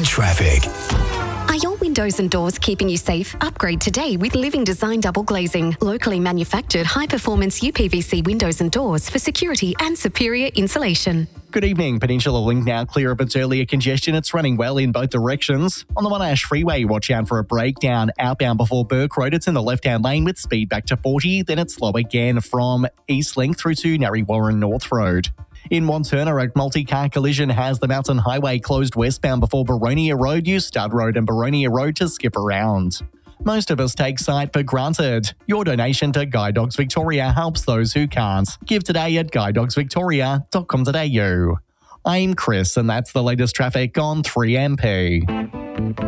Traffic. Are your windows and doors keeping you safe? Upgrade today with Living Design Double Glazing. Locally manufactured high-performance UPVC windows and doors for security and superior insulation. Good evening. Peninsula Link now clear of its earlier congestion. It's running well in both directions. On the Monash Freeway, watch out for a breakdown. Outbound before Burke Road, it's in the left-hand lane with speed back to 40. Then it's slow again from East Link through to Narre Warren North Road. In Wantirna, a multi-car collision has the Mountain Highway closed westbound before Baronia Road. Use Stud Road and Baronia Road to skip around. Most of us take sight for granted. Your donation to Guide Dogs Victoria helps those who can't. Give today at guidedogsvictoria.com.au. I'm Chris, and that's the latest traffic on 3MP.